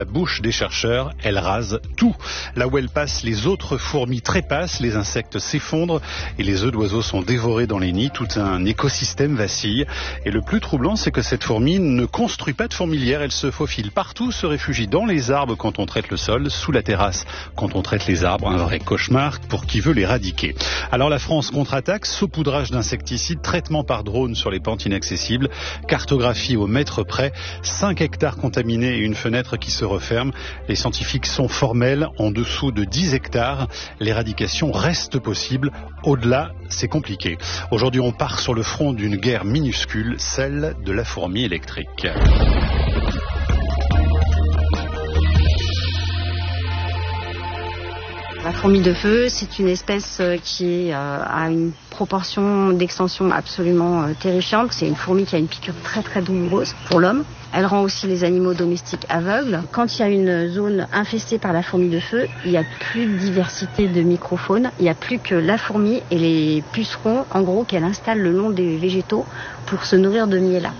La bouche des chercheurs, elle rase tout. Là où elle passe, les autres fourmis trépassent, les insectes s'effondrent et les œufs d'oiseaux sont dévorés dans les nids. Tout un écosystème vacille. Et le plus troublant, c'est que cette fourmi ne construit pas de fourmilière. Elle se faufile partout, se réfugie dans les arbres quand on traite le sol, sous la terrasse quand on traite les arbres. Un vrai cauchemar pour qui veut l'éradiquer. Alors la France contre-attaque, saupoudrage d'insecticides, traitement par drone sur les pentes inaccessibles, cartographie au mètre près, 5 hectares contaminés et une fenêtre qui se referme. Les scientifiques sont formels, en dessous de 10 hectares, l'éradication reste possible. Au-delà, c'est compliqué. Aujourd'hui, on part sur le front d'une guerre minuscule, celle de la fourmi électrique. La fourmi de feu, c'est une espèce qui a une proportion d'extension absolument terrifiante. C'est une fourmi qui a une piqûre très très douloureuse pour l'homme. Elle rend aussi les animaux domestiques aveugles. Quand il y a une zone infestée par la fourmi de feu, il n'y a plus de diversité de microfaune. Il n'y a plus que la fourmi et les pucerons, en gros, qu'elle installe le long des végétaux pour se nourrir de miel.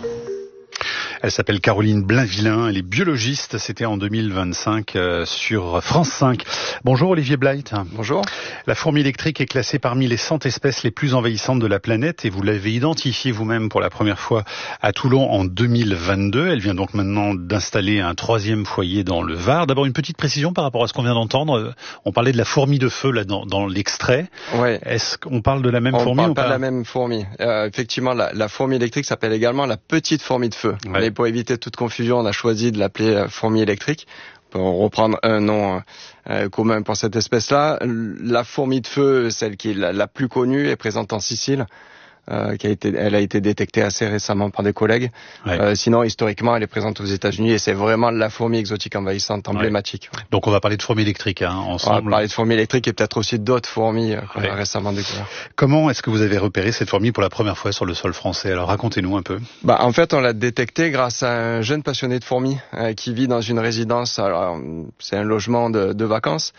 Elle s'appelle Caroline Blainvillain, elle est biologiste, c'était en 2025 sur France 5. Bonjour Olivier Blight. Bonjour. La fourmi électrique est classée parmi les 100 espèces les plus envahissantes de la planète et vous l'avez identifiée vous-même pour la première fois à Toulon en 2022. Elle vient donc maintenant d'installer un 3e foyer dans le Var. D'abord une petite précision par rapport à ce qu'on vient d'entendre. On parlait de la fourmi de feu là dans l'extrait. Ouais. Est-ce qu'on parle de la même fourmi ou pas? On parle pas de la même fourmi. Effectivement, la fourmi électrique s'appelle également la petite fourmi de feu. Ouais. Et pour éviter toute confusion, on a choisi de l'appeler fourmi électrique, pour reprendre un nom commun pour cette espèce-là. La fourmi de feu, celle qui est la plus connue, est présente en Sicile. Elle a été détectée assez récemment par des collègues. Ouais. Sinon, historiquement, elle est présente aux États-Unis et c'est vraiment la fourmi exotique envahissante emblématique. Ouais. Donc on va parler de fourmi électrique ensemble. On va parler de fourmi électrique et peut-être aussi d'autres fourmis qu'on a récemment découvertes. Comment est-ce que vous avez repéré cette fourmi pour la première fois sur le sol français? Alors racontez-nous un peu. En fait, on l'a détectée grâce à un jeune passionné de fourmis qui vit dans une résidence. Alors, c'est un logement de vacances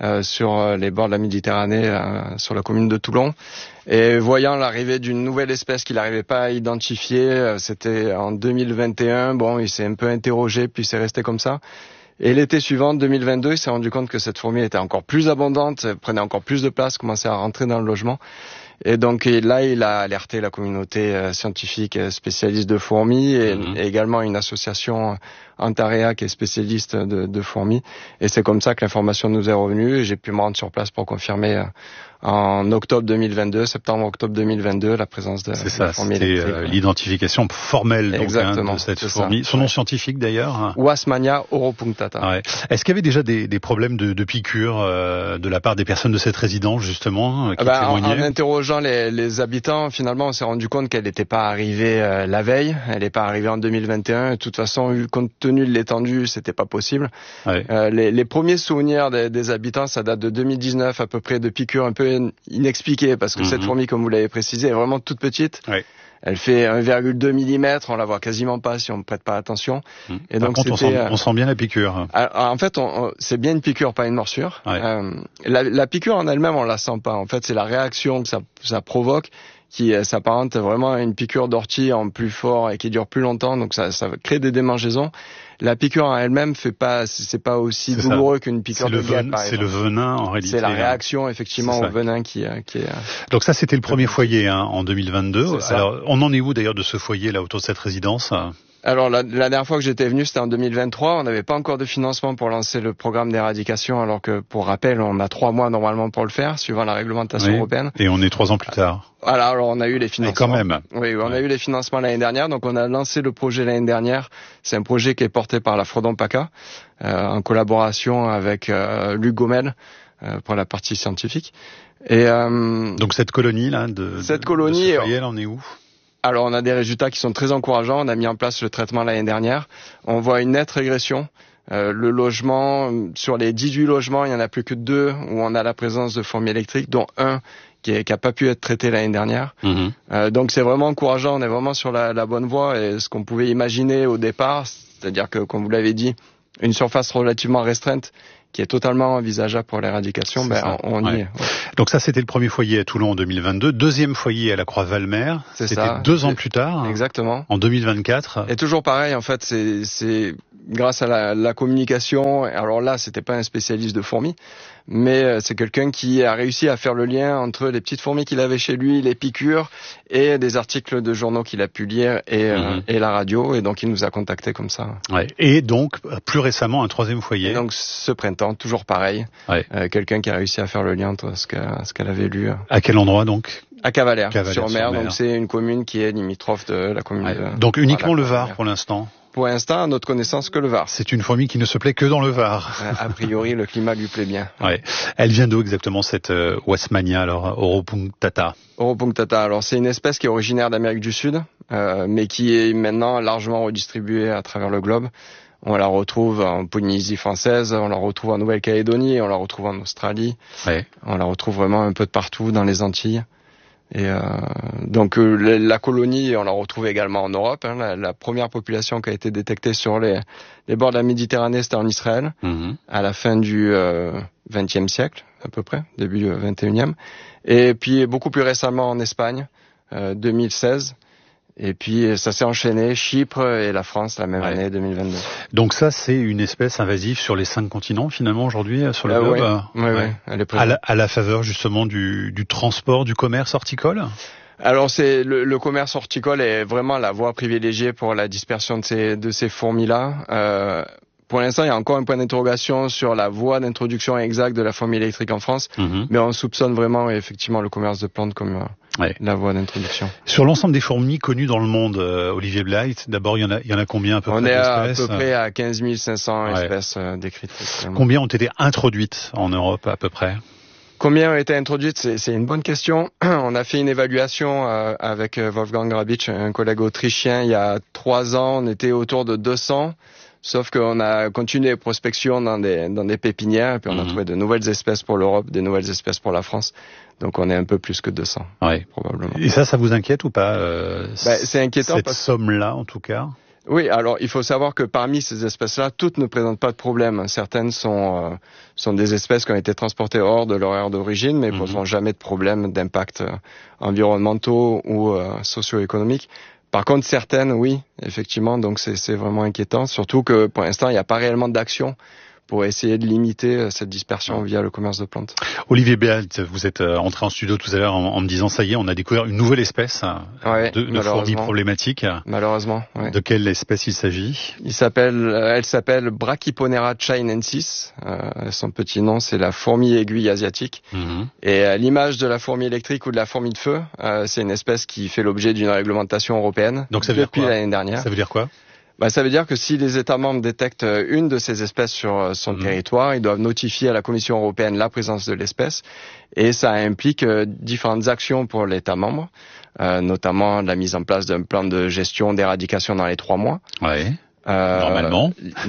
sur les bords de la Méditerranée, sur la commune de Toulon. Et voyant l'arrivée d'une nouvelle espèce qu'il n'arrivait pas à identifier, c'était en 2021, il s'est un peu interrogé, puis c'est resté comme ça. Et l'été suivant, 2022, il s'est rendu compte que cette fourmi était encore plus abondante, prenait encore plus de place, commençait à rentrer dans le logement. Et donc là, il a alerté la communauté scientifique spécialiste de fourmis et également une association Antarea qui est spécialiste de fourmis. Et c'est comme ça que l'information nous est revenue et j'ai pu me rendre sur place pour confirmer en septembre-octobre 2022, la présence de la fourmi électrique. C'est ça, l'identification formelle donc, de cette fourmi. Son nom scientifique d'ailleurs? Wasmannia oropunctata. Ouais. Est-ce qu'il y avait déjà des problèmes de piqûres de la part des personnes de cette résidence justement qui témoignaient? En interrogeant les habitants, finalement, on s'est rendu compte qu'elle n'était pas arrivée la veille. Elle n'est pas arrivée en 2021. De toute façon, compte tenu de l'étendue, c'était pas possible. Ouais. Les premiers souvenirs des habitants, ça date de 2019 à peu près, de piqûres un peu inexpliquées parce que cette fourmi, comme vous l'avez précisé, est vraiment toute petite. Ouais. Elle fait 1,2 mm, on la voit quasiment pas si on ne prête pas attention. Et donc, par contre, on sent bien la piqûre. Alors, en fait, c'est bien une piqûre, pas une morsure. Ouais. La piqûre en elle-même, on la sent pas. En fait, c'est la réaction que ça provoque qui s'apparente vraiment à une piqûre d'ortie en plus fort et qui dure plus longtemps. Donc, ça crée des démangeaisons. La piqûre en elle-même c'est pas aussi douloureux qu'une piqûre de guêpe, par exemple. C'est le venin, en réalité. C'est la réaction, effectivement, au venin qui est... Donc ça, c'était le premier foyer, en 2022. Alors, on en est où, d'ailleurs, de ce foyer, là, autour de cette résidence? Alors, la dernière fois que j'étais venu, c'était en 2023. On n'avait pas encore de financement pour lancer le programme d'éradication, alors que, pour rappel, on a 3 mois normalement pour le faire, suivant la réglementation européenne. Et on est 3 ans plus tard. Voilà, alors on a eu les financements. Et quand même. Oui, on a eu les financements l'année dernière, donc on a lancé le projet l'année dernière. C'est un projet qui est porté par la Frodon PACA, en collaboration avec Luc Gomel, pour la partie scientifique. Et donc cette colonie là, de ce foyer, elle en est où? Alors, on a des résultats qui sont très encourageants. On a mis en place le traitement l'année dernière. On voit une nette régression. Le logement, sur les 18 logements, il n'y en a plus que 2 où on a la présence de fourmis électriques, dont un qui a pas pu être traité l'année dernière. Donc, c'est vraiment encourageant. On est vraiment sur la bonne voie. Et ce qu'on pouvait imaginer au départ, c'est-à-dire que, comme vous l'avez dit, une surface relativement restreinte qui est totalement envisageable pour l'éradication, on y est. Ouais. Donc ça, c'était le premier foyer à Toulon en 2022. Deuxième foyer à la Croix-Valmer. C'était 2 ans plus tard. Exactement. En 2024. Et toujours pareil, en fait, c'est grâce à la communication. Alors là, c'était pas un spécialiste de fourmis, mais c'est quelqu'un qui a réussi à faire le lien entre les petites fourmis qu'il avait chez lui, les piqûres, et des articles de journaux qu'il a pu lire, et la radio. Et donc, il nous a contactés comme ça. Ouais. Et donc, plus récemment, un 3e foyer. Et donc, ce printemps, toujours pareil. Ouais. Quelqu'un qui a réussi à faire le lien entre ce qu'elle avait lu. À quel endroit, donc? À Cavalère-sur-Mer. Donc, c'est une commune qui est limitrophe de la commune. Ouais. Donc, uniquement le Var, pour l'instant? Pour l'instant, à notre connaissance, que le Var. C'est une fourmi qui ne se plaît que dans le Var. A priori, le climat lui plaît bien. Ouais. Elle vient d'où exactement, cette Wasmania, alors, Oropunctata? Oropunctata, alors c'est une espèce qui est originaire d'Amérique du Sud, mais qui est maintenant largement redistribuée à travers le globe. On la retrouve en Polynésie française, on la retrouve en Nouvelle-Calédonie, on la retrouve en Australie. Ouais. On la retrouve vraiment un peu de partout dans les Antilles. Et donc la colonie, on la retrouve également en Europe. La première population qui a été détectée sur les bords de la Méditerranée, c'était en Israël, à la fin du XXe siècle, à peu près, début du XXIe. Et puis beaucoup plus récemment en Espagne, 2016. Et puis ça s'est enchaîné, Chypre et la France la même année, 2022. Donc ça, c'est une espèce invasive sur les 5 continents finalement aujourd'hui sur le globe. Oui, elle est présente. À la faveur justement du transport, du commerce horticole. Alors c'est le commerce horticole est vraiment la voie privilégiée pour la dispersion de ces fourmis-là. Pour l'instant, il y a encore un point d'interrogation sur la voie d'introduction exacte de la fourmi électrique en France, mais on soupçonne vraiment effectivement le commerce de plantes comme la voie d'introduction. Sur l'ensemble des fourmis connues dans le monde, Olivier Blight, d'abord, il y en a combien à peu près d'espèces? On est à peu près à 15 500 espèces décrites. Combien ont été introduites en Europe à peu près? Combien ont été introduites? C'est une bonne question. On a fait une évaluation avec Wolfgang Grabitsch, un collègue autrichien, il y a 3 ans. On était autour de 200. Sauf qu'on a continué les prospections dans des pépinières, et puis on a trouvé de nouvelles espèces pour l'Europe, des nouvelles espèces pour la France. Donc on est un peu plus que 200, probablement. Et ça vous inquiète ou pas c'est inquiétant. Cette somme-là, en tout cas. Oui, alors il faut savoir que parmi ces espèces-là, toutes ne présentent pas de problème. Certaines sont des espèces qui ont été transportées hors de leur aire d'origine, mais ne poseront jamais de problème d'impact environnementaux ou socio-économiques. Par contre, certaines, oui, effectivement, donc c'est vraiment inquiétant, surtout que pour l'instant, il n'y a pas réellement d'action pour essayer de limiter cette dispersion via le commerce de plantes. Olivier Béalt, vous êtes entré en studio tout à l'heure en me disant, ça y est, on a découvert une nouvelle espèce de fourmis problématiques. Malheureusement, oui. De quelle espèce il s'agit? Elle s'appelle Brachyponera chainensis. Son petit nom, c'est la fourmi aiguille asiatique. Et à l'image de la fourmi électrique ou de la fourmi de feu, c'est une espèce qui fait l'objet d'une réglementation européenne. Donc ça veut depuis l'année dernière. Ça veut dire quoi? Ça veut dire que si les États membres détectent une de ces espèces sur son territoire, ils doivent notifier à la Commission européenne la présence de l'espèce, et ça implique différentes actions pour l'État membre, notamment la mise en place d'un plan de gestion d'éradication dans les 3 mois. Ouais. Normalement.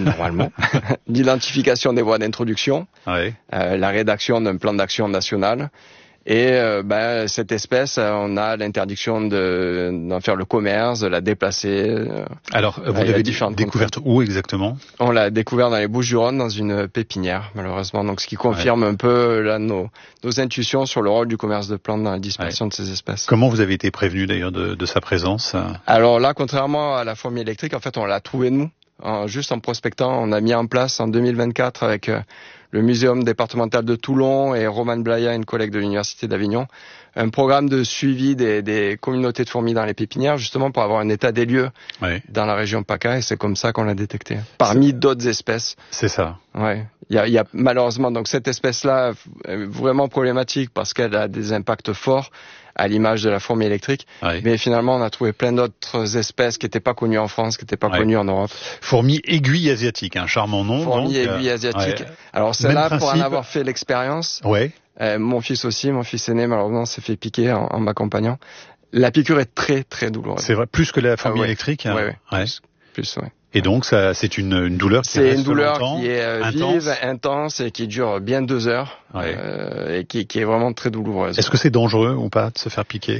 L'identification des voies d'introduction, la rédaction d'un plan d'action national. Et cette espèce, on a l'interdiction d'en faire le commerce, de la déplacer. Alors, vous l'avez découverte où exactement? On l'a découverte dans les Bouches-du-Rhône, dans une pépinière, malheureusement. Donc, ce qui confirme un peu là, nos intuitions sur le rôle du commerce de plantes dans la dispersion de ces espèces. Comment vous avez été prévenu d'ailleurs de sa présence? Alors là, contrairement à la fourmi électrique, en fait, on l'a trouvée de nous. Juste en prospectant, on a mis en place en 2024 avec le Muséum départemental de Toulon et Roman Blaya, une collègue de l'Université d'Avignon, un programme de suivi des communautés de fourmis dans les pépinières, justement pour avoir un état des lieux dans la région PACA, et c'est comme ça qu'on l'a détecté. Parmi d'autres espèces. C'est ça. Ouais. Il y a malheureusement donc cette espèce-là vraiment problématique parce qu'elle a des impacts forts à l'image de la fourmi électrique. Mais finalement, on a trouvé plein d'autres espèces qui n'étaient pas connues en France, qui n'étaient pas connues en Europe. Fourmi aiguille asiatique, un charmant nom. Fourmi aiguille asiatique. Alors celle-là, pour en avoir fait l'expérience, mon fils aîné, malheureusement, s'est fait piquer en m'accompagnant. La piqûre est très, très douloureuse. C'est vrai, plus que la fourmi électrique? Plus. Et donc, c'est une douleur qui reste longtemps, c'est une douleur qui est vive, intense et qui dure bien 2 heures et qui est vraiment très douloureuse. Est-ce que c'est dangereux ou pas de se faire piquer?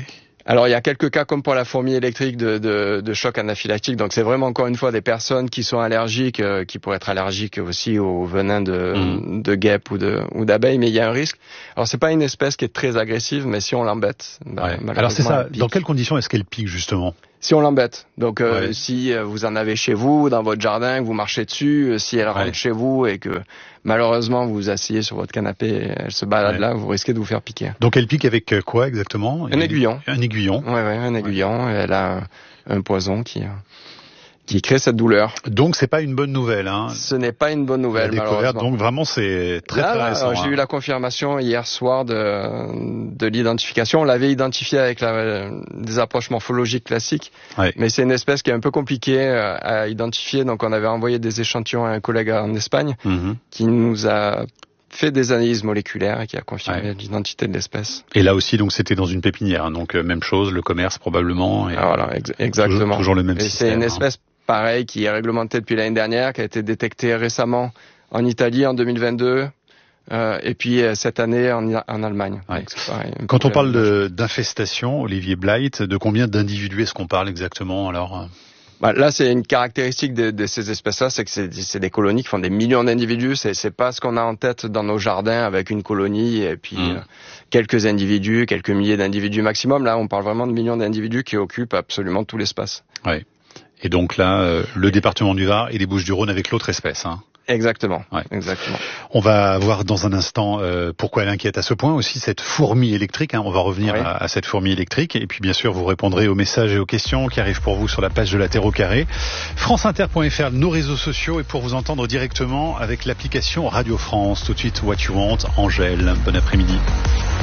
Alors il y a quelques cas comme pour la fourmi électrique de choc anaphylactique. Donc c'est vraiment encore une fois des personnes qui sont allergiques, qui pourraient être allergiques aussi au venin de guêpes ou d'abeilles, mais il y a un risque. Alors c'est pas une espèce qui est très agressive, mais si on l'embête, alors c'est ça. Dans quelles conditions est-ce qu'elle pique justement? Si on l'embête. Donc si vous en avez chez vous, dans votre jardin, que vous marchez dessus, si elle rentre chez vous et que malheureusement vous vous asseyez sur votre canapé et elle se balade là, vous risquez de vous faire piquer. Donc elle pique avec quoi exactement? Un aiguillon. Un aiguillon. Ouais, un aiguillon. Et elle a un poison qui crée cette douleur. Donc c'est pas une bonne nouvelle, hein. Ce n'est pas une bonne nouvelle, malheureusement. Donc vraiment c'est très récent. J'ai eu la confirmation hier soir de l'identification. On l'avait identifié avec des approches morphologiques classiques, mais c'est une espèce qui est un peu compliquée à identifier. Donc on avait envoyé des échantillons à un collègue en Espagne qui nous a fait des analyses moléculaires et qui a confirmé l'identité de l'espèce. Et là aussi, donc, c'était dans une pépinière, hein, donc même chose, le commerce probablement. Et voilà, exactement. Toujours le même système. C'est une espèce pareille qui est réglementée depuis l'année dernière, qui a été détectée récemment en Italie en 2022. Et puis cette année en Allemagne. Donc, pareil, quand on parle d'infestation, Olivier Blight, de combien d'individus est-ce qu'on parle exactement alors? Là, c'est une caractéristique de ces espèces-là, c'est que c'est des colonies qui font des millions d'individus. C'est pas ce qu'on a en tête dans nos jardins avec une colonie et puis quelques individus, quelques milliers d'individus maximum. Là, on parle vraiment de millions d'individus qui occupent absolument tout l'espace. Ouais. Et donc là, le département du Var et les Bouches-du-Rhône avec l'autre espèce, hein. Exactement. Exactement. On va voir dans un instant pourquoi elle inquiète à ce point aussi cette fourmi électrique. Hein. On va revenir à cette fourmi électrique et puis bien sûr vous répondrez aux messages et aux questions qui arrivent pour vous sur la page de la Terre au carré. franceinter.fr, nos réseaux sociaux et pour vous entendre directement avec l'application Radio France. Tout de suite What You Want, Angèle. Bon après-midi.